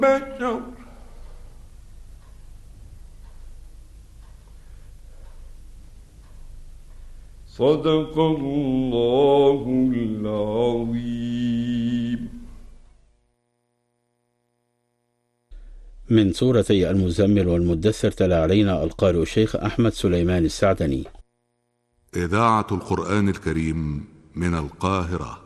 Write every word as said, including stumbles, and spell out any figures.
بشر. صدق الله العظيم. من سورتي المزمل والمدثر تلا علينا القارئ الشيخ أحمد سليمان السعدني. إذاعة القرآن الكريم من القاهرة.